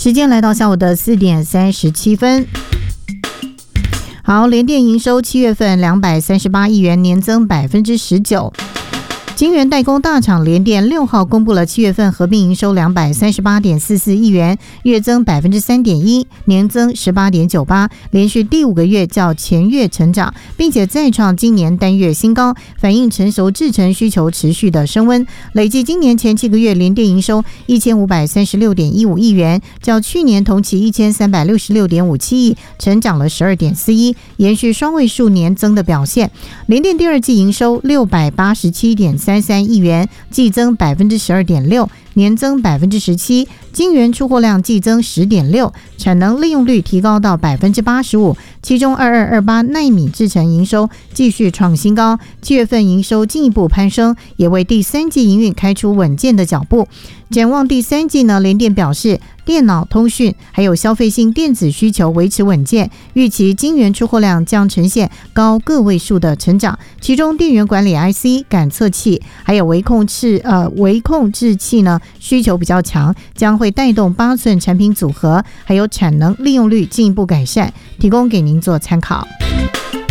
时间来到下午的4点37分。好，联电营收7月份238亿元，年增19%。晶圆代工大厂联电6号公布了7月份合并营收238.44亿元，月增3.1%，年增18.98%，连续第5个月较前月成长，并且再创今年单月新高，反映成熟制程需求持续的升温。累计今年前7个月联电营收1536.15亿元，较去年同期1366.57亿，成长了12.41%，延续双位数年增的表现。联电第二季营收687.33亿元，季增12.6%，年增17%，晶圆出货量季增10.6%，产能利用率提高到85%，其中2228奈米制程营收继续创新高，7月份营收进一步攀升，也为第三季营运开出稳健的脚步。展望第三季呢，联电表示电脑、通讯还有消费性电子需求维持稳健，预期晶圆出货量将呈现高个位数的成长，其中电源管理 IC、感测器还有微控制器呢需求比较强，将会带动8寸产品组合还有产能利用率进一步改善，提供给您做参考。